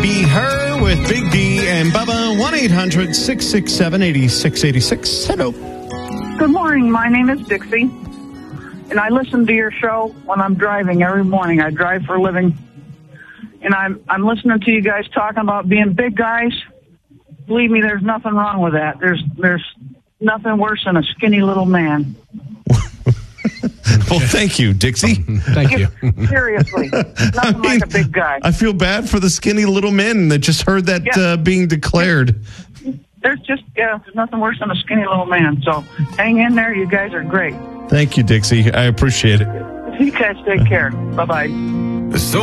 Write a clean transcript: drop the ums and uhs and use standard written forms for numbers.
Be Her with Big D and Bubba. 1-800-667-8686. Hello. Good morning. My name is Dixie, and I listen to your show when I'm driving every morning. I drive for a living, and I'm listening to you guys talking about being big guys. Believe me, there's nothing wrong with that. There's nothing worse than a skinny little man. Well, thank you, Dixie. Thank you. Seriously, nothing like a big guy. I feel bad for the skinny little men that just heard that being declared. There's nothing worse than a skinny little man. So hang in there. You guys are great. Thank you, Dixie. I appreciate it. You guys take care. Bye-bye. So